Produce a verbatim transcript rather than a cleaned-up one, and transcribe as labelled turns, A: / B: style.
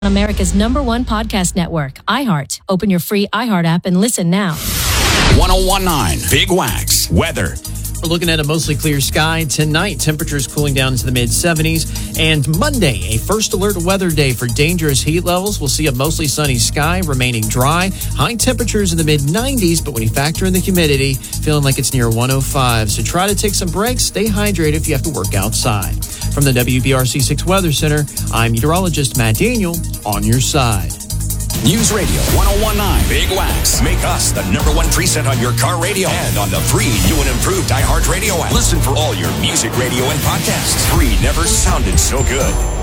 A: America's number one podcast network, iHeart. Open your free iHeart app and listen now.
B: one oh one point nine Big Wax Weather.
C: We're looking at a mostly clear sky tonight. Temperatures cooling down into the mid seventies. And Monday, a first alert weather day for dangerous heat levels. We'll see a mostly sunny sky remaining dry. High temperatures in the mid nineties, but when you factor in the humidity, feeling like it's near one oh five. So try to take some breaks. Stay hydrated if you have to work outside. From the W B R C six Weather Center, I'm meteorologist Matt Daniel on your side.
B: News Radio one oh one point nine Big Wax. Make us the number one preset on your car radio and on the free new and improved iHeart Radio app. Listen for all your music, radio, and podcasts. Free never sounded so good.